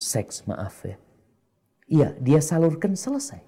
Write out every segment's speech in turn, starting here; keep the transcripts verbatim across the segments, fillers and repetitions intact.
seks, maaf ya. Iya, dia salurkan, selesai.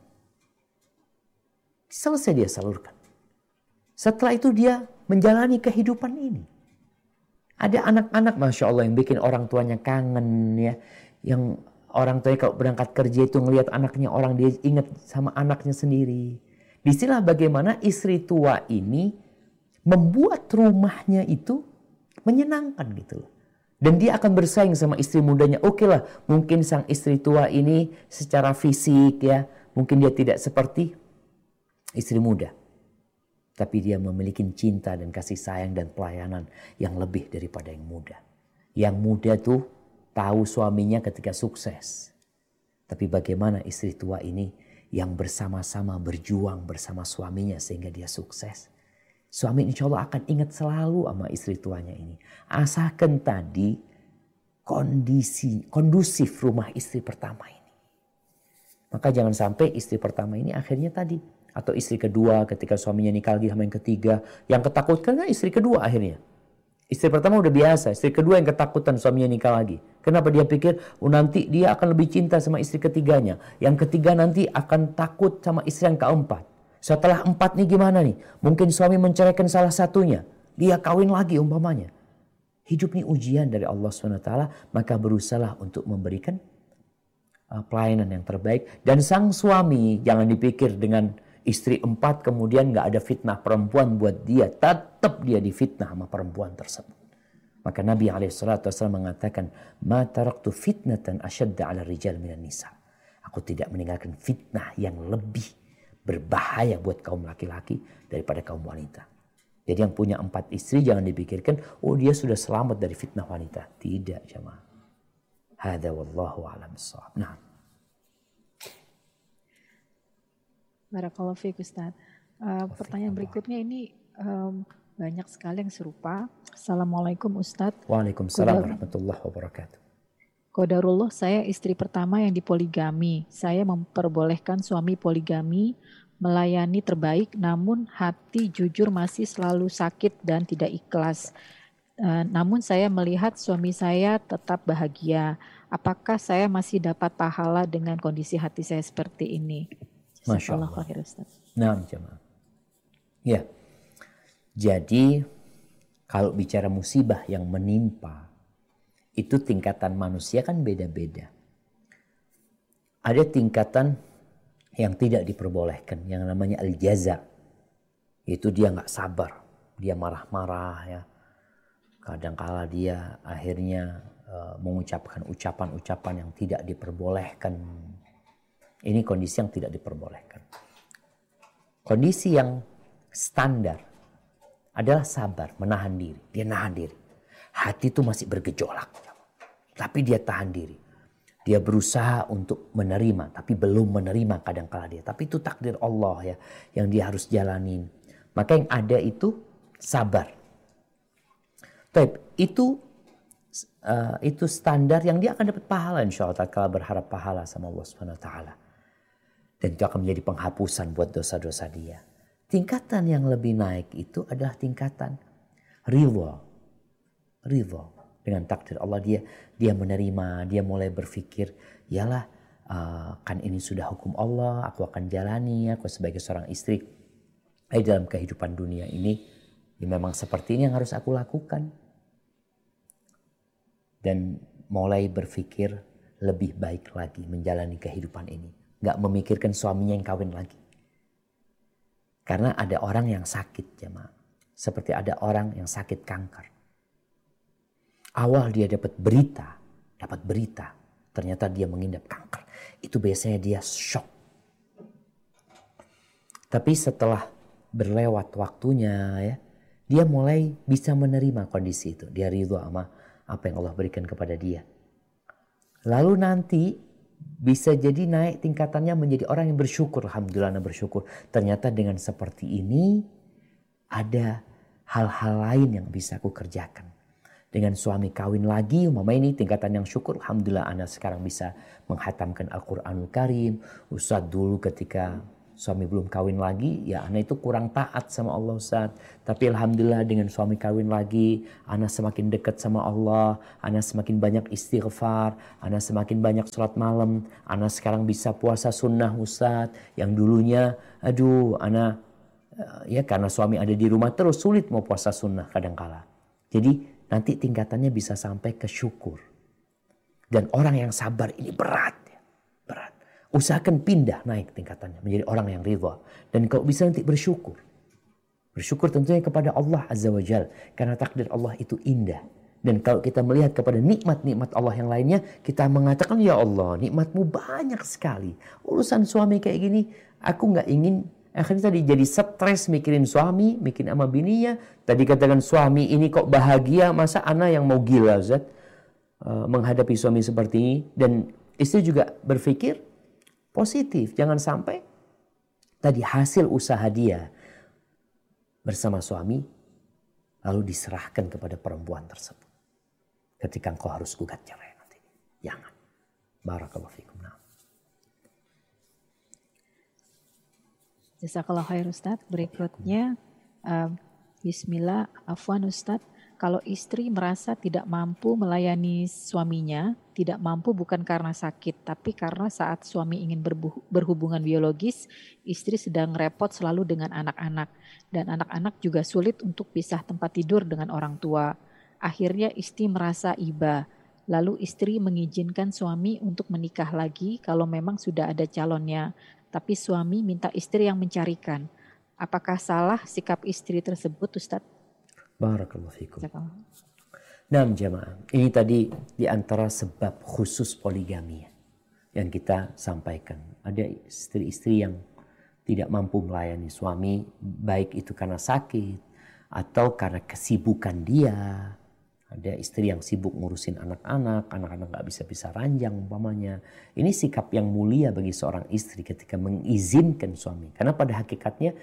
Selesai dia salurkan. Setelah itu dia menjalani kehidupan ini. Ada anak-anak Masya Allah yang bikin orang tuanya kangen ya. Yang orang tuanya kalau berangkat kerja itu ngelihat anaknya orang, dia ingat sama anaknya sendiri. Disinilah bagaimana istri tua ini membuat rumahnya itu menyenangkan gitu loh. Dan dia akan bersaing sama istri mudanya. Oke lah, mungkin sang istri tua ini secara fisik ya, mungkin dia tidak seperti istri muda. Tapi dia memiliki cinta dan kasih sayang dan pelayanan yang lebih daripada yang muda. Yang muda tuh tahu suaminya ketika sukses. Tapi bagaimana istri tua ini yang bersama-sama berjuang bersama suaminya sehingga dia sukses. Suami insya Allah akan ingat selalu sama istri tuanya ini. Asalkan tadi kondisi kondusif rumah istri pertama ini. Maka jangan sampai istri pertama ini akhirnya tadi. Atau istri kedua ketika suaminya nikah lagi sama yang ketiga. Yang ketakutkan kan istri kedua akhirnya. Istri pertama udah biasa. Istri kedua yang ketakutan suaminya nikah lagi. Kenapa dia pikir oh, nanti dia akan lebih cinta sama istri ketiganya. Yang ketiga nanti akan takut sama istri yang keempat. Setelah empat nih gimana nih? Mungkin suami menceraikan salah satunya. Dia kawin lagi umpamanya. Hidup ini ujian dari Allah subhanahu wa taala. Maka berusahalah untuk memberikan uh, pelayanan yang terbaik. Dan sang suami jangan dipikir dengan istri empat kemudian gak ada fitnah perempuan buat dia. Tetap dia difitnah sama perempuan tersebut. Maka Nabi alaihi salatu wasallam mengatakan, "Ma taraktu fitnatan asyadda 'ala rijal minan nisa." Aku tidak meninggalkan fitnah yang lebih berbahaya buat kaum laki-laki daripada kaum wanita. Jadi yang punya empat istri jangan dipikirkan, oh dia sudah selamat dari fitnah wanita. Tidak jemaah. Hada wallahu a'lam bissawab. Nah. Barakallahu fiik Ustaz. Uh, pertanyaan berikutnya ini um, banyak sekali yang serupa. Assalamualaikum Ustaz. Waalaikumsalam warahmatullahi wabarakatuh. Qadarullah, saya istri pertama yang dipoligami. Saya memperbolehkan suami poligami, melayani terbaik, namun hati jujur masih selalu sakit dan tidak ikhlas. Uh, namun saya melihat suami saya tetap bahagia. Apakah saya masih dapat pahala dengan kondisi hati saya seperti ini? Masya Allah. Nah, jemaah. Ya, jadi kalau bicara musibah yang menimpa, itu tingkatan manusia kan beda-beda. Ada tingkatan yang tidak diperbolehkan, yang namanya al-jaza. Itu dia nggak sabar, dia marah-marah ya. Kadangkala dia akhirnya uh, mengucapkan ucapan-ucapan yang tidak diperbolehkan. Ini kondisi yang tidak diperbolehkan. Kondisi yang standar adalah sabar, menahan diri. Dia nahan diri. Hati itu masih bergejolak. Tapi dia tahan diri. Dia berusaha untuk menerima. Tapi belum menerima kadangkala dia. Tapi itu takdir Allah ya. Yang dia harus jalanin. Maka yang ada itu sabar. Tapi itu uh, itu standar yang dia akan dapat pahala insya Allah. Kalau berharap pahala sama Allah subhanahu wa taala. Dan itu akan menjadi penghapusan buat dosa-dosa dia. Tingkatan yang lebih naik itu adalah tingkatan ridha. Ridha dengan takdir Allah, dia dia menerima, dia mulai berpikir, yalah uh, kan ini sudah hukum Allah, aku akan jalani, aku sebagai seorang istri eh, dalam kehidupan dunia ini, ya memang seperti ini yang harus aku lakukan. Dan mulai berpikir lebih baik lagi menjalani kehidupan ini, nggak memikirkan suaminya yang kawin lagi. Karena ada orang yang sakit jemaah, seperti ada orang yang sakit kanker. Awal dia dapat berita, dapat berita, ternyata dia mengidap kanker. Itu biasanya dia shock. Tapi setelah berlewat waktunya ya, dia mulai bisa menerima kondisi itu. Dia ridho sama apa yang Allah berikan kepada dia. Lalu nanti bisa jadi naik tingkatannya menjadi orang yang bersyukur. Alhamdulillah bersyukur. Ternyata dengan seperti ini ada hal-hal lain yang bisa aku kerjakan. Dengan suami kawin lagi, mama ini tingkatan yang syukur. Alhamdulillah anak sekarang bisa menghatamkan Al-Quranul Karim. Ustadz dulu ketika suami belum kawin lagi, ya ana itu kurang taat sama Allah Ustaz. Tapi alhamdulillah dengan suami kawin lagi, ana semakin dekat sama Allah, ana semakin banyak istighfar, ana semakin banyak sholat malam, ana sekarang bisa puasa sunnah Ustaz. Yang dulunya, aduh ana ya karena suami ada di rumah terus sulit mau puasa sunnah kadangkala. Jadi nanti tingkatannya bisa sampai ke syukur. Dan orang yang sabar ini berat. Ya. Berat. Usahakan pindah naik tingkatannya menjadi orang yang ridha. Dan kalau bisa nanti bersyukur. Bersyukur tentunya kepada Allah Azza wa Jal. Karena takdir Allah itu indah. Dan kalau kita melihat kepada nikmat-nikmat Allah yang lainnya, kita mengatakan, ya Allah nikmatmu banyak sekali. Urusan suami kayak gini, aku gak ingin. Akhirnya tadi jadi stres mikirin suami, mikirin sama bininya. Tadi katakan suami ini kok bahagia, masa ana yang mau gila Zat? Menghadapi suami seperti ini. Dan istri juga berpikir positif. Jangan sampai tadi hasil usaha dia bersama suami lalu diserahkan kepada perempuan tersebut. Ketika engkau harus gugat cerai nanti. Jangan. Barakallahu fikum. Nah. Jazakallah khair Ustaz. Berikutnya uh, Bismillah, afwan Ustaz. Kalau istri merasa tidak mampu melayani suaminya, tidak mampu bukan karena sakit, tapi karena saat suami ingin berhubungan biologis, istri sedang repot selalu dengan anak-anak. Dan anak-anak juga sulit untuk pisah tempat tidur dengan orang tua. Akhirnya istri merasa iba. Lalu istri mengizinkan suami untuk menikah lagi kalau memang sudah ada calonnya. Tapi suami minta istri yang mencarikan. Apakah salah sikap istri tersebut Ustadz? Barakallahu fikum. Nah jamaah, ini tadi di antara sebab khusus poligami yang kita sampaikan. Ada istri-istri yang tidak mampu melayani suami, baik itu karena sakit atau karena kesibukan dia. Ada istri yang sibuk ngurusin anak-anak, anak-anak gak bisa-bisa ranjang umpamanya. Ini sikap yang mulia bagi seorang istri ketika mengizinkan suami. Karena pada hakikatnya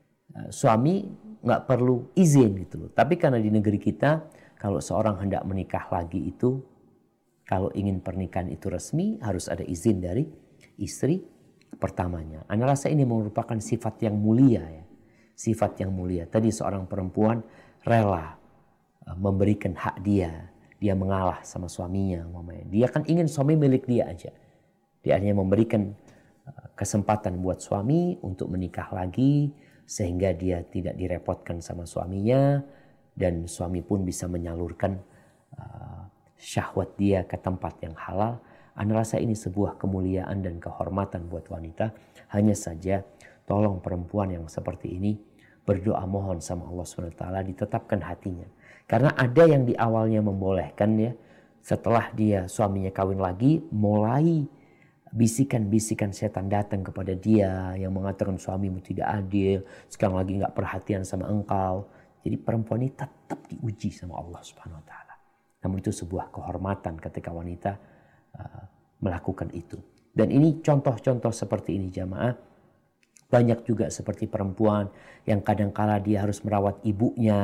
suami nggak perlu izin gitu loh. Tapi karena di negeri kita kalau seorang hendak menikah lagi itu, kalau ingin pernikahan itu resmi harus ada izin dari istri pertamanya. Ana rasa ini merupakan sifat yang mulia ya. Sifat yang mulia. Tadi seorang perempuan rela memberikan hak dia. Dia mengalah sama suaminya. Dia kan ingin suami milik dia aja. Dia hanya memberikan kesempatan buat suami untuk menikah lagi. Sehingga dia tidak direpotkan sama suaminya. Dan suami pun bisa menyalurkan uh, syahwat dia ke tempat yang halal. Ana rasa ini sebuah kemuliaan dan kehormatan buat wanita. Hanya saja tolong perempuan yang seperti ini berdoa mohon sama Allah subhanahu wa taala ditetapkan hatinya. Karena ada yang di awalnya membolehkan ya. Setelah dia suaminya kawin lagi mulai bisikan-bisikan setan datang kepada dia yang mengatakan suamimu tidak adil, sekarang lagi nggak perhatian sama engkau. Jadi perempuan ini tetap diuji sama Allah Subhanahu Wa Taala. Namun itu sebuah kehormatan ketika wanita uh, melakukan itu. Dan ini contoh-contoh seperti ini jamaah. Banyak juga seperti perempuan yang kadang-kala dia harus merawat ibunya.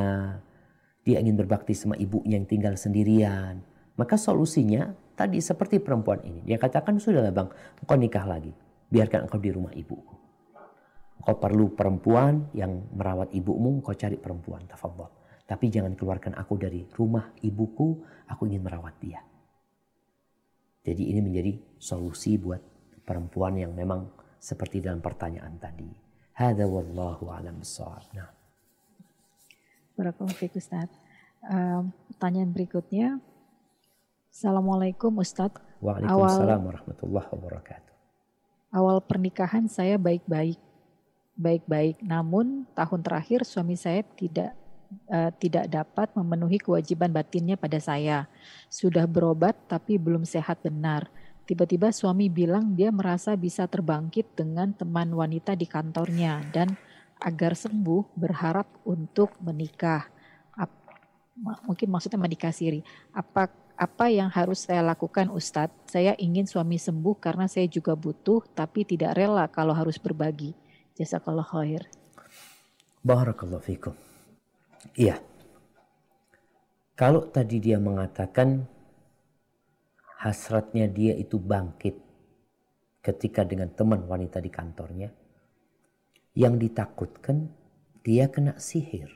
Dia ingin berbakti sama ibunya yang tinggal sendirian. Maka solusinya tadi seperti perempuan ini. Dia katakan, sudahlah bang, engkau nikah lagi. Biarkan engkau di rumah ibuku. Engkau perlu perempuan yang merawat ibumu, engkau cari perempuan. Tafadhol. Tapi jangan keluarkan aku dari rumah ibuku, aku ingin merawat dia. Jadi ini menjadi solusi buat perempuan yang memang seperti dalam pertanyaan tadi. Hadza wallahu a'lam bissawab. Nah. Barakallahu fiik Ustaz. Um, pertanyaan berikutnya. Assalamualaikum Ustadz. Waalaikumsalam warahmatullahi wabarakatuh. Awal pernikahan saya baik-baik, baik-baik. Namun tahun terakhir suami saya tidak uh, tidak dapat memenuhi kewajiban batinnya pada saya. Sudah berobat tapi belum sehat benar. Tiba-tiba suami bilang dia merasa bisa terbangkit dengan teman wanita di kantornya dan agar sembuh berharap untuk menikah. Ap, mungkin maksudnya menikah siri. Apa Apa yang harus saya lakukan Ustadz? Saya ingin suami sembuh karena saya juga butuh tapi tidak rela kalau harus berbagi. Jazakallah khair. Barakallahu fikum. Iya. Kalau tadi dia mengatakan hasratnya dia itu bangkit ketika dengan teman wanita di kantornya. Yang ditakutkan dia kena sihir.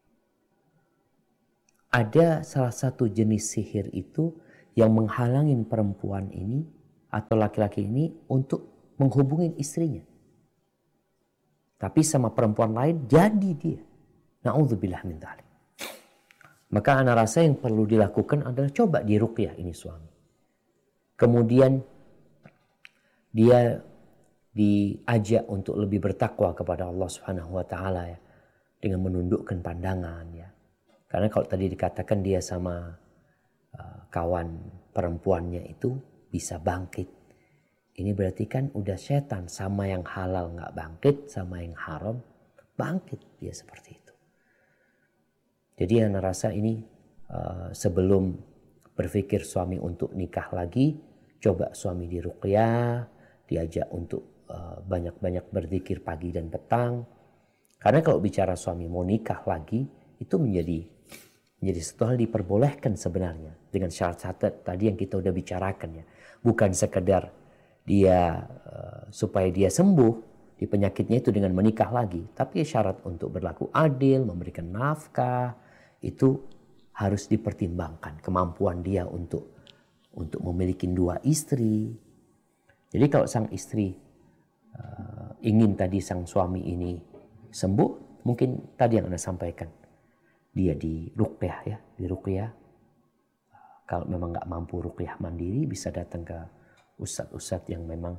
Ada salah satu jenis sihir itu yang menghalangin perempuan ini atau laki-laki ini untuk menghubungin istrinya. Tapi sama perempuan lain jadi dia. Na'udzubillah min dzalik. Maka ana rasa yang perlu dilakukan adalah coba diruqyah ini suami. Kemudian dia diajak untuk lebih bertakwa kepada Allah Subhanahu wa taala ya, dengan menundukkan pandangan ya. Karena kalau tadi dikatakan dia sama uh, kawan perempuannya itu bisa bangkit. Ini berarti kan udah setan, sama yang halal nggak bangkit, sama yang haram bangkit dia seperti itu. Jadi ana rasa ini uh, sebelum berpikir suami untuk nikah lagi, coba suami diruqyah, diajak untuk uh, banyak-banyak berzikir pagi dan petang. Karena kalau bicara suami mau nikah lagi, itu menjadi menjadi satu hal diperbolehkan sebenarnya dengan syarat-syarat tadi yang kita udah bicarakan ya. Bukan sekedar dia uh, supaya dia sembuh di penyakitnya itu dengan menikah lagi, tapi syarat untuk berlaku adil, memberikan nafkah itu harus dipertimbangkan kemampuan dia untuk untuk memiliki dua istri. Jadi kalau sang istri uh, ingin tadi sang suami ini sembuh, mungkin tadi yang Anda sampaikan, dia di ruqyah ya, di ruqyah. Kalau memang nggak mampu ruqyah mandiri, bisa datang ke ustadz-ustadz yang memang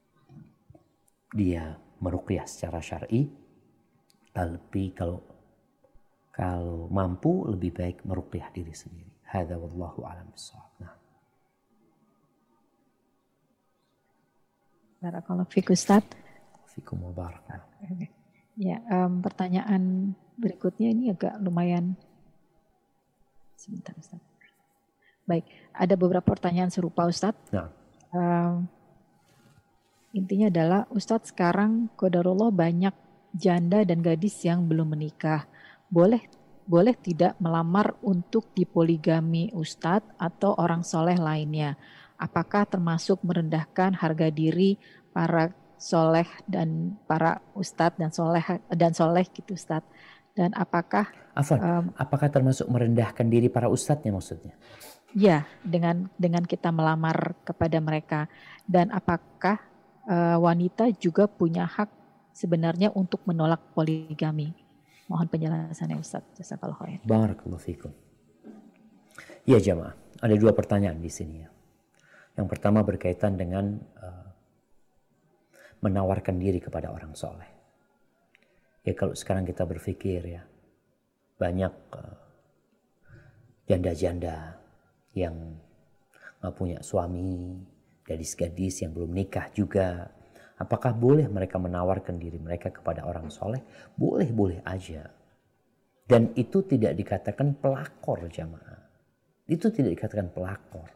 dia meruqyah secara syar'i. Tapi kalau kalau mampu lebih baik meruqyah diri sendiri. Hadza wallahu a'lam bissawab. Nah. Barakallahu fiik Ustaz. Fikum wa barakallah. Ya, um, pertanyaan berikutnya ini agak lumayan. Sebentar Ustaz. Baik, ada beberapa pertanyaan serupa Ustaz. Nah. Um, intinya adalah Ustaz, sekarang qadarullah banyak janda dan gadis yang belum menikah. Boleh boleh tidak melamar untuk dipoligami Ustaz atau orang soleh lainnya? Apakah termasuk merendahkan harga diri para soleh dan para ustadz dan soleh dan soleh gitu Ustaz? Dan apakah Afwan, um, apakah termasuk merendahkan diri para ustadznya maksudnya? Ya, dengan dengan kita melamar kepada mereka. Dan apakah uh, wanita juga punya hak sebenarnya untuk menolak poligami? Mohon penjelasannya Ustaz. Jazakallahu khairan. Barakallahu fikum. Ya jamaah, ada dua pertanyaan di sini ya. Yang pertama berkaitan dengan uh, menawarkan diri kepada orang soleh. Ya kalau sekarang kita berpikir ya, banyak uh, janda-janda yang gak punya suami, gadis-gadis yang belum nikah juga. Apakah boleh mereka menawarkan diri mereka kepada orang soleh? Boleh-boleh aja. Dan itu tidak dikatakan pelakor jamaah. Itu tidak dikatakan pelakor.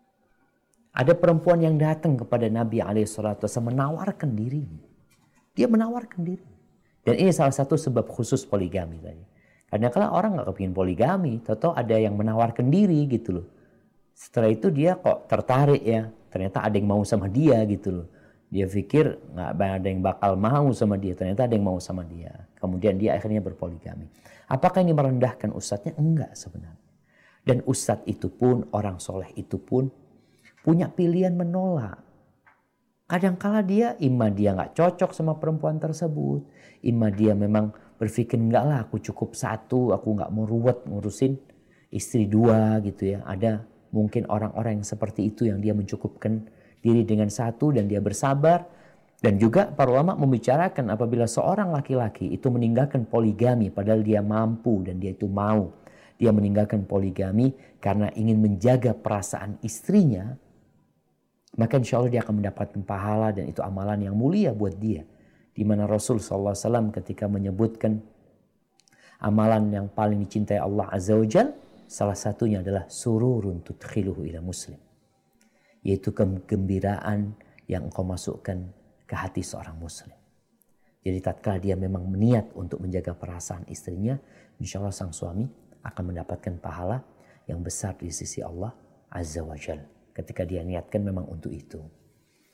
Ada perempuan yang datang kepada Nabi alaihi salatu wasallam menawarkan dirinya. Dia menawarkan diri. Dan ini salah satu sebab khusus poligami tadi. Karena kalau orang gak kepingin poligami, tahu-tahu ada yang menawarkan diri gitu loh. Setelah itu dia kok tertarik ya. Ternyata ada yang mau sama dia gitu loh. Dia pikir nggak ada yang bakal mau sama dia. Ternyata ada yang mau sama dia. Kemudian dia akhirnya berpoligami. Apakah ini merendahkan ustadznya? Enggak sebenarnya. Dan ustadz itu pun, orang soleh itu pun punya pilihan menolak. Kadangkala dia, ima dia nggak cocok sama perempuan tersebut. Ima dia memang berpikir enggak lah aku cukup satu. Aku nggak mau ruwet ngurusin istri dua gitu ya. Ada mungkin orang-orang yang seperti itu yang dia mencukupkan diri dengan satu dan dia bersabar. Dan juga para ulama membicarakan apabila seorang laki-laki itu meninggalkan poligami padahal dia mampu dan dia itu mau. Dia meninggalkan poligami karena ingin menjaga perasaan istrinya. Maka insya Allah dia akan mendapatkan pahala dan itu amalan yang mulia buat dia. Di mana Rasul sallallahu alaihi wasallam ketika menyebutkan amalan yang paling dicintai Allah Azza wa Jalla, salah satunya adalah sururun tudkhiluhu ila muslim. Yaitu kegembiraan yang engkau masukkan ke hati seorang muslim. Jadi tatkala dia memang niat untuk menjaga perasaan istrinya, insya Allah sang suami akan mendapatkan pahala yang besar di sisi Allah Azza wa Jalla. Ketika dia niatkan memang untuk itu.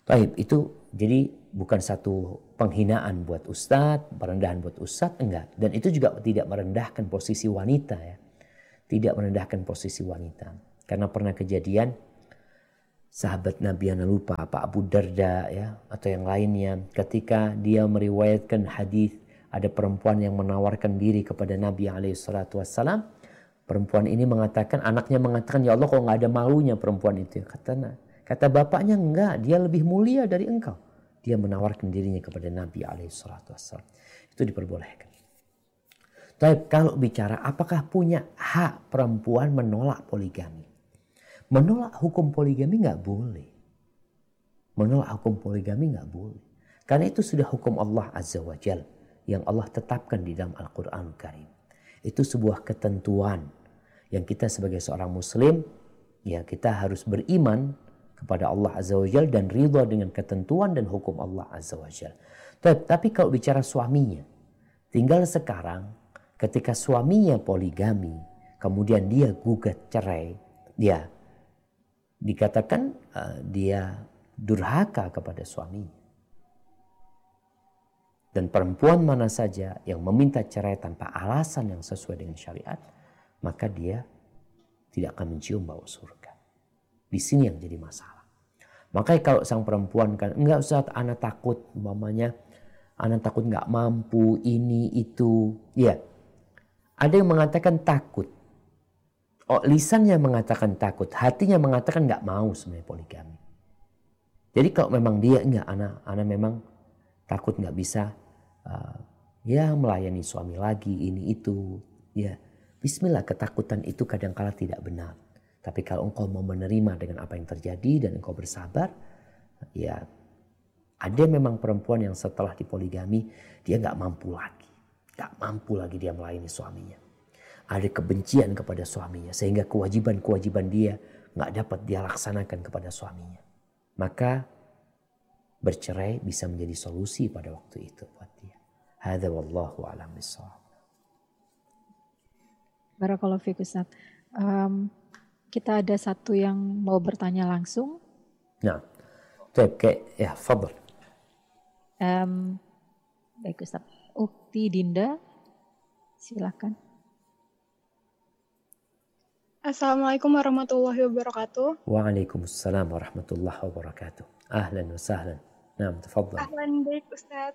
Baik, itu jadi bukan satu penghinaan buat ustadz, perendahan buat ustadz, enggak. Dan itu juga tidak merendahkan posisi wanita ya. Tidak merendahkan posisi wanita. Karena pernah kejadian sahabat Nabi yang lupa apa Abu Darda ya atau yang lainnya ketika dia meriwayatkan hadis ada perempuan yang menawarkan diri kepada Nabi alaihi salatu wassalam. Perempuan ini mengatakan, anaknya mengatakan, ya Allah kok nggak ada malunya perempuan itu. Kata kata bapaknya, enggak, dia lebih mulia dari engkau. Dia menawarkan dirinya kepada Nabi alaihi salatu wassalam. Itu diperbolehkan. Tapi kalau bicara apakah punya hak perempuan menolak poligami? Menolak hukum poligami nggak boleh. Menolak hukum poligami nggak boleh. Karena itu sudah hukum Allah Azza wa Jal yang Allah tetapkan di dalam Al-Quran Karim. Itu sebuah ketentuan yang kita sebagai seorang muslim ya kita harus beriman kepada Allah Azza wa Jal dan ridha dengan ketentuan dan hukum Allah Azza wa Jal. Tapi kalau bicara suaminya, tinggal sekarang ketika suaminya poligami, kemudian dia gugat cerai, dia dikatakan uh, dia durhaka kepada suaminya. Dan perempuan mana saja yang meminta cerai tanpa alasan yang sesuai dengan syariat, maka dia tidak akan mencium bau surga. Di sini yang jadi masalah. Makanya kalau sang perempuan kan, enggak usah, anak takut, umpamanya, anak takut nggak mampu, ini, itu. Ya, ada yang mengatakan takut. Oh, lisannya mengatakan takut, hatinya mengatakan nggak mau sebenarnya poligami. Jadi kalau memang dia enggak, anak, anak memang takut nggak bisa uh, ya melayani suami lagi, ini, itu. Ya, bismillah, ketakutan itu kadangkala tidak benar. Tapi kalau engkau mau menerima dengan apa yang terjadi dan engkau bersabar, ya ada memang perempuan yang setelah dipoligami dia nggak mampu lagi, nggak mampu lagi dia melayani suaminya. Ada kebencian kepada suaminya sehingga kewajiban-kewajiban dia nggak dapat dia laksanakan kepada suaminya. Maka bercerai bisa menjadi solusi pada waktu itu buat dia. Hadza wallahu a'lam bishawab. Barakallahu fiik Ustaz. Um, kita ada satu yang mau bertanya langsung. Nah, baik, ya, fadhal. Um, baik Ustaz. Ukti Dinda, silakan. Assalamualaikum warahmatullahi wabarakatuh. Waalaikumsalam warahmatullahi wabarakatuh. Ahlan wa sahlan. Nah, tafadhal. Ahlan, baik Ustaz.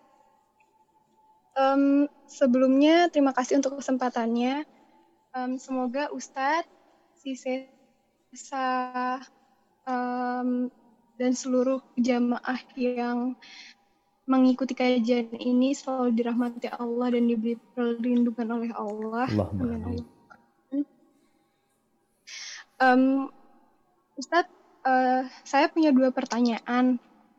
Um, sebelumnya terima kasih untuk kesempatannya. Um, semoga Ustadz, si Sesa, um, dan seluruh jamaah yang mengikuti kajian ini selalu dirahmati Allah dan diberi perlindungan oleh Allah. Allahumma amin. Um, Ustadz, uh, saya punya dua pertanyaan.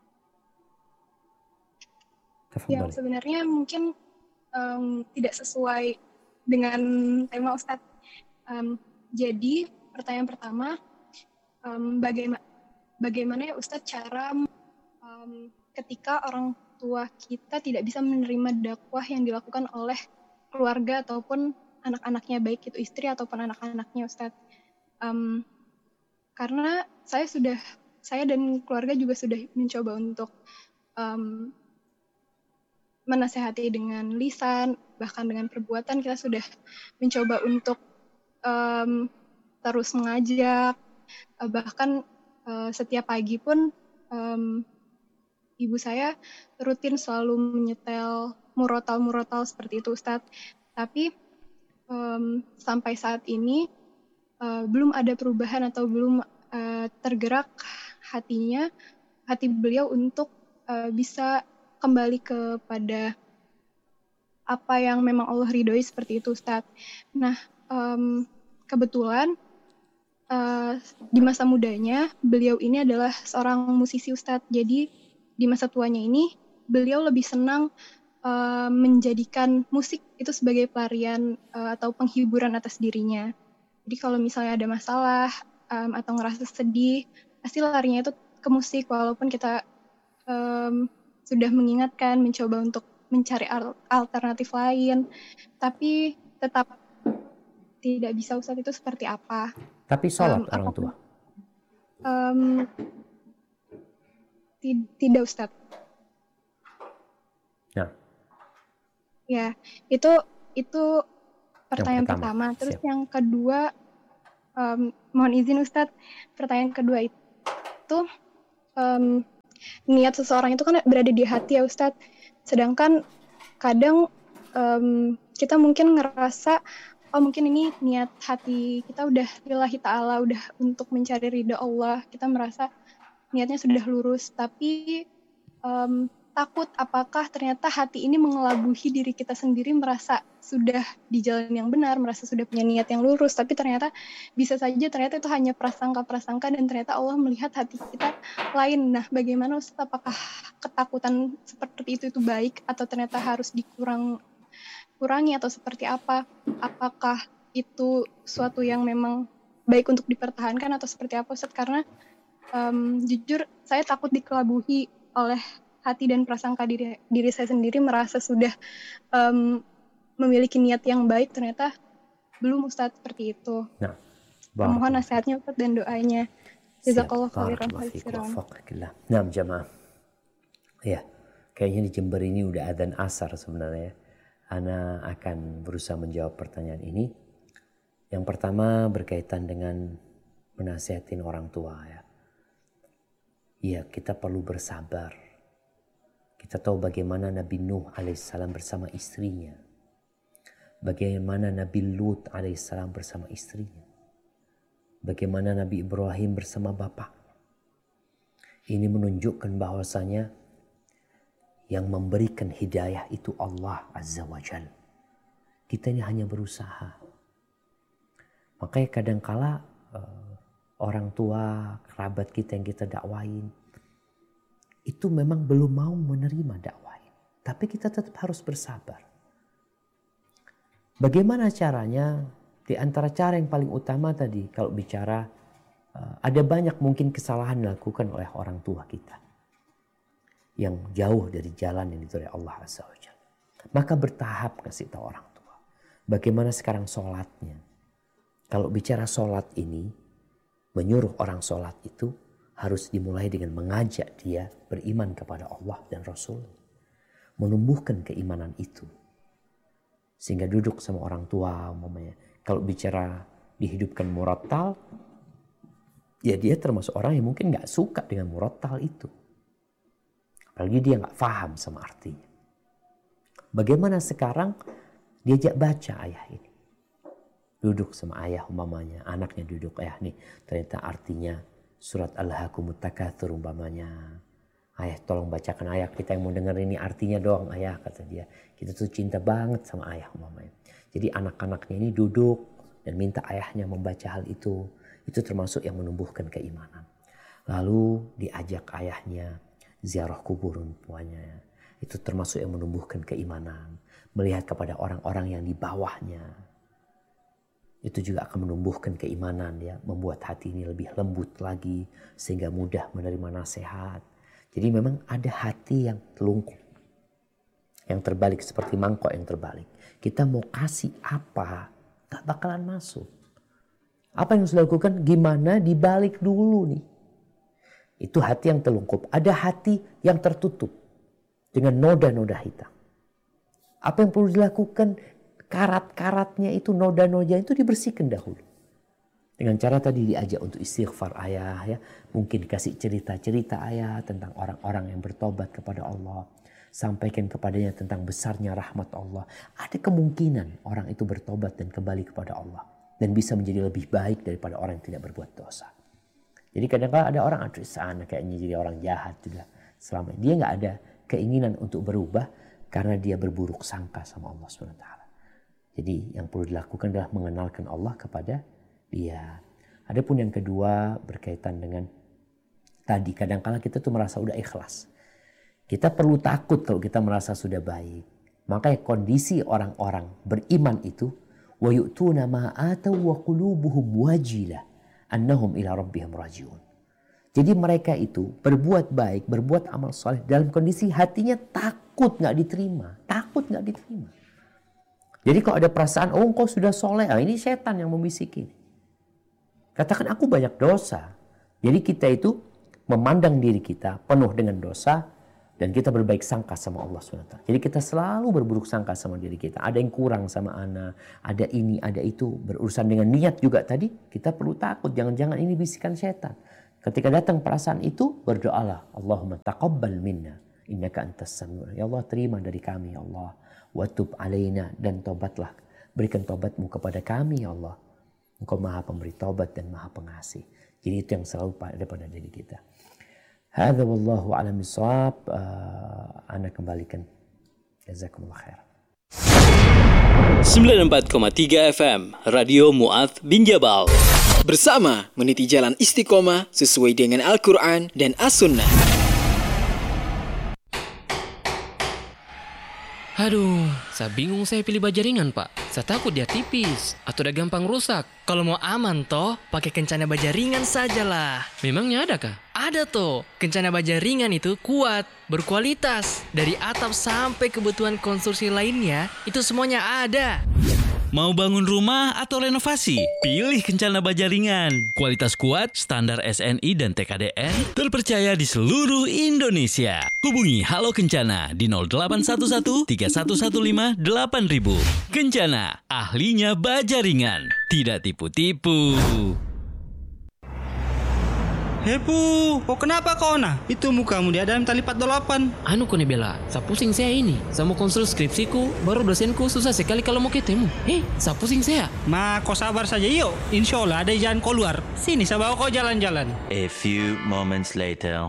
Tafadhal. Yang sebenarnya mungkin um, tidak sesuai dengan tema Ustadz. Um, jadi pertanyaan pertama, um, bagaimana bagaimana ya Ustadz cara um, ketika orang tua kita tidak bisa menerima dakwah yang dilakukan oleh keluarga ataupun anak-anaknya, baik itu istri ataupun anak-anaknya Ustadz. Um, karena saya sudah saya dan keluarga juga sudah mencoba untuk um, menasehati dengan lisan, bahkan dengan perbuatan kita sudah mencoba untuk um, terus mengajak, uh, bahkan uh, setiap pagi pun um, ibu saya rutin selalu menyetel murotal-murotal seperti itu Ustadz. Tapi um, sampai saat ini uh, belum ada perubahan atau belum uh, tergerak hatinya, hati beliau untuk uh, bisa kembali kepada apa yang memang Allah ridhoi seperti itu Ustadz. Nah, um, kebetulan uh, di masa mudanya beliau ini adalah seorang musisi Ustadz. Jadi di masa tuanya ini beliau lebih senang uh, menjadikan musik itu sebagai pelarian uh, atau penghiburan atas dirinya. Jadi kalau misalnya ada masalah um, atau ngerasa sedih, pasti larinya itu ke musik walaupun kita um, sudah mengingatkan, mencoba untuk mencari alternatif lain, tapi tetap tidak bisa Ustadz, itu seperti apa. Tapi sholat um, orang apakah, tua? Um, Tidak, Ustadz. Nah. Ya, itu itu pertanyaan pertama. pertama. Terus Siap. Yang kedua, um, mohon izin Ustadz, pertanyaan kedua itu um, niat seseorang itu kan berada di hati ya Ustadz. Sedangkan kadang um, kita mungkin ngerasa, oh mungkin ini niat hati kita udah lillahi ta'ala, udah untuk mencari ridha Allah. Kita merasa niatnya sudah lurus, tapi um, takut apakah ternyata hati ini mengelabuhi diri kita sendiri, merasa sudah di jalan yang benar, merasa sudah punya niat yang lurus, tapi ternyata bisa saja ternyata itu hanya prasangka-prasangka dan ternyata Allah melihat hati kita lain. Nah, bagaimana Ustaz, apakah ketakutan seperti itu itu baik atau ternyata harus dikurang kurangi atau seperti apa? Apakah itu suatu yang memang baik untuk dipertahankan atau seperti apa Ustaz? Karena um, jujur saya takut dikelabuhi oleh hati dan prasangka diri, diri saya sendiri, merasa sudah um, memiliki niat yang baik, ternyata belum Ustadz seperti itu. Nah, mohon nasihatnya Ustadz dan doanya. Jazakallah khairan. Nah, jamaah. Ya, kayaknya di Jember ini udah adzan asar sebenarnya. Ana akan berusaha menjawab pertanyaan ini. Yang pertama berkaitan dengan menasihatin orang tua ya. Iya, kita perlu bersabar. Kita tahu bagaimana Nabi Nuh alaihissalam bersama istrinya. Bagaimana Nabi Lut alaihissalam bersama istrinya. Bagaimana Nabi Ibrahim bersama bapak. Ini menunjukkan bahwasanya yang memberikan hidayah itu Allah Azza wa Jal. Kita ini hanya berusaha. Makanya kadangkala uh, orang tua, kerabat kita yang kita dakwain, itu memang belum mau menerima dakwah ini. Tapi kita tetap harus bersabar. Bagaimana caranya? Di antara cara yang paling utama tadi, kalau bicara, ada banyak mungkin kesalahan dilakukan oleh orang tua kita. Yang jauh dari jalan yang dituju Allah Azza wa Jalla. Maka bertahap kasih tahu orang tua. Bagaimana sekarang sholatnya? Kalau bicara sholat ini, menyuruh orang sholat itu, harus dimulai dengan mengajak dia beriman kepada Allah dan Rasul. Menumbuhkan keimanan itu. Sehingga duduk sama orang tua. Umpamanya. Kalau bicara dihidupkan murattal, ya dia termasuk orang yang mungkin gak suka dengan murattal itu. Apalagi dia gak paham sama artinya. Bagaimana sekarang diajak baca ayah ini. Duduk sama ayah umpamanya. Anaknya duduk, ayah nih ternyata artinya surat Alhaakumut Takatsur umpamanya. Ayah tolong bacakan ayah, kita yang mau dengar ini artinya doang ayah, kata dia. Kita tuh cinta banget sama ayah umpamanya. Jadi anak-anaknya ini duduk dan minta ayahnya membaca hal itu. Itu termasuk yang menumbuhkan keimanan. Lalu diajak ayahnya ziarah kubur umpamanya. Itu termasuk yang menumbuhkan keimanan. Melihat kepada orang-orang yang di bawahnya. Itu juga akan menumbuhkan keimanan ya, membuat hati ini lebih lembut lagi sehingga mudah menerima nasihat. Jadi memang ada hati yang telungkup, yang terbalik seperti mangkok yang terbalik. Kita mau kasih apa, gak bakalan masuk. Apa yang harus dilakukan? Gimana dibalik dulu nih. Itu hati yang telungkup. Ada hati yang tertutup dengan noda-noda hitam. Apa yang perlu dilakukan? Karat-karatnya itu, noda-noda itu dibersihkan dahulu. Dengan cara tadi diajak untuk istighfar ayah ya. Mungkin dikasih cerita-cerita ayah tentang orang-orang yang bertobat kepada Allah. Sampaikan kepadanya tentang besarnya rahmat Allah. Ada kemungkinan orang itu bertobat dan kembali kepada Allah. Dan bisa menjadi lebih baik daripada orang yang tidak berbuat dosa. Jadi kadang-kadang ada orang aduh sana kayaknya jadi orang jahat juga. Selama dia gak ada keinginan untuk berubah karena dia berburuk sangka sama Allah subhanahu wa taala. Jadi yang perlu dilakukan adalah mengenalkan Allah kepada dia. Adapun yang kedua berkaitan dengan tadi kadang-kala kita tuh merasa udah ikhlas. Kita perlu takut kalau kita merasa sudah baik. Makanya kondisi orang-orang beriman itu wa yu'tuna ma atau wa qulubuhum wajilah annahum ila rabbihim rajiun. Jadi mereka itu berbuat baik, berbuat amal soleh dalam kondisi hatinya takut nggak diterima, takut nggak diterima. Jadi kalau ada perasaan, oh engkau sudah soleh, ah, ini setan yang membisiki. Katakan aku banyak dosa. Jadi kita itu memandang diri kita penuh dengan dosa, dan kita berbaik sangka sama Allah subhanahu wa taala. Jadi kita selalu berburuk sangka sama diri kita. Ada yang kurang sama ana, ada ini, ada itu. Berurusan dengan niat juga tadi, kita perlu takut. Jangan-jangan ini bisikan setan. Ketika datang perasaan itu, berdoalah. Allahumma taqabbal minna, innaka antas samiul. Ya Allah, terima dari kami ya Allah. Wa tub alaina, dan tobatlah. Berikan tobatmu kepada kami ya Allah. Engkau maha pemberi tobat dan maha pengasih. Jadi itu yang selalu ada pada diri kita. Hadza wallahu a'lam bishawab. Uh, Ana kembalikan. Jazakumullah khair. sembilan puluh empat koma tiga F M Radio Mu'adz bin Jabal. Bersama meniti jalan istiqomah sesuai dengan Al-Quran dan As-Sunnah. Aduh, saya bingung saya pilih baja ringan, Pak. Saya takut dia tipis atau dia gampang rusak. Kalau mau aman toh, pakai Kencana baja ringan sajalah. Memangnya ada kah? Ada toh. Kencana baja ringan itu kuat, berkualitas. Dari atap sampai kebutuhan konstruksi lainnya, itu semuanya ada. Mau bangun rumah atau renovasi? Pilih Kencana baja ringan. Kualitas kuat, standar S N I dan T K D R, terpercaya di seluruh Indonesia. Hubungi Halo Kencana di nol delapan satu satu tiga satu satu lima delapan ribu. Kencana, ahlinya baja ringan. Tidak tipu-tipu. Hepu, kok kenapa kau nah? Itu mukamu dia dalam tali empat delapan. Anu kone bela, saya pusing saya ini. Saya mau konsul skripsiku, baru dosenku susah sekali kalau mau ketemu. Eh, saya pusing saya. Ma, kau sabar saja yuk. Insya Allah ada jalan keluar. Sini saya bawa kau jalan-jalan. A few moments later.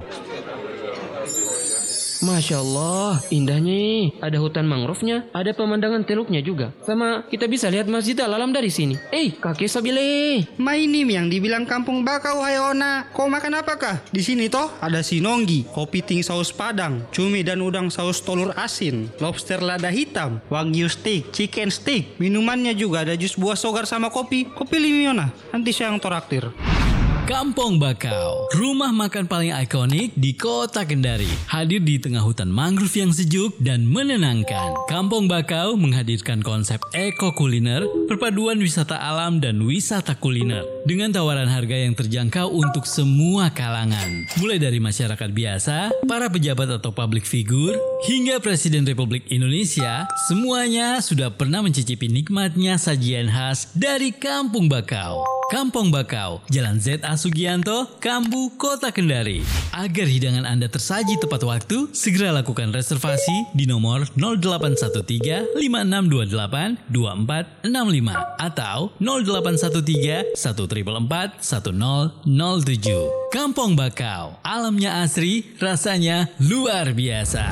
Masya Allah, indahnya. Ada hutan mangrove-nya, ada pemandangan teluknya juga. Sama kita bisa lihat Masjid Al-Alam dari sini. Eh, kakek Sabile. Ma ini yang dibilang kampung bakau, Hayona. Kau makan apakah? Di sini toh ada sinonggi, kopi ting saus padang, cumi dan udang saus telur asin, lobster lada hitam, wagyu steak, chicken steak. Minumannya juga ada jus buah sogar sama kopi. Kopi limiona. Nanti saya yang toraktir. Kampung Bakau, rumah makan paling ikonik di kota Kendari. Hadir di tengah hutan mangrove yang sejuk dan menenangkan. Kampung Bakau menghadirkan konsep eko kuliner, perpaduan wisata alam dan wisata kuliner. Dengan tawaran harga yang terjangkau untuk semua kalangan. Mulai dari masyarakat biasa, para pejabat atau public figure, hingga Presiden Republik Indonesia, semuanya sudah pernah mencicipi nikmatnya sajian khas dari Kampung Bakau. Kampung Bakau, Jalan Z A Sugianto, Kambu, Kota Kendari. Agar hidangan Anda tersaji tepat waktu, segera lakukan reservasi di nomor nol delapan satu tiga lima enam dua delapan dua empat enam lima atau nol delapan satu tiga satu empat empat satu nol nol tujuh. Kampung Bakau, alamnya asri, rasanya luar biasa.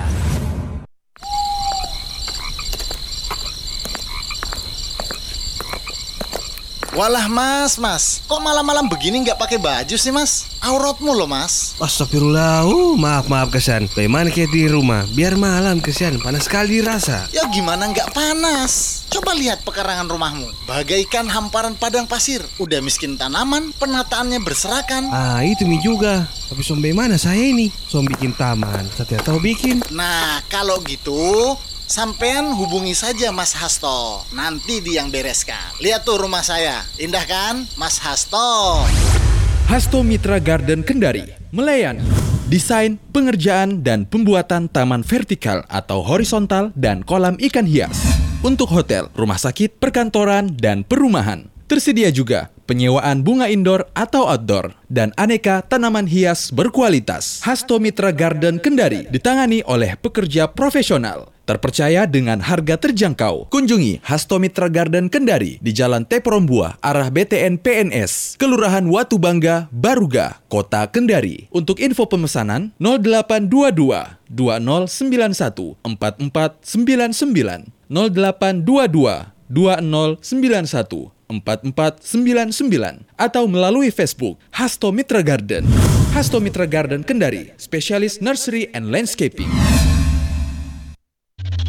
Walah mas, mas, kok malam-malam begini nggak pakai baju sih mas? Auratmu loh mas. Astagfirullah, uh, maaf maaf Kesan. Bagaimana kayak di rumah? Biar malam Kesan, panas sekali dirasa. Ya gimana nggak panas? Coba lihat pekarangan rumahmu, bagaikan hamparan padang pasir. Udah miskin tanaman, penataannya berserakan. Ah itu mi juga. Tapi som bagaimana saya ini? Som bikin taman, saya tidak tahu bikin. Nah kalau gitu sampean hubungi saja Mas Hasto. Nanti dia yang bereskan. Lihat tuh rumah saya. Indah kan, Mas Hasto? Hasto Mitra Garden Kendari melayani desain, pengerjaan, dan pembuatan taman vertikal atau horizontal dan kolam ikan hias untuk hotel, rumah sakit, perkantoran, dan perumahan. Tersedia juga penyewaan bunga indoor atau outdoor dan aneka tanaman hias berkualitas. Hasto Mitra Garden Kendari ditangani oleh pekerja profesional, terpercaya dengan harga terjangkau. Kunjungi Hasto Mitra Garden Kendari di Jalan Teprombuah arah B T N P N S, Kelurahan Watu Bangga, Baruga, Kota Kendari. Untuk info pemesanan nol delapan dua dua dua nol sembilan satu empat empat sembilan sembilan nol delapan dua dua dua nol sembilan satu empat empat sembilan sembilan atau melalui Facebook Hasto Mitra Garden. Hasto Mitra Garden Kendari, spesialis nursery and landscaping.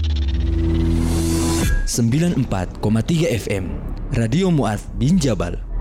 sembilan puluh empat koma tiga F M Radio Mu'adz bin Jabal.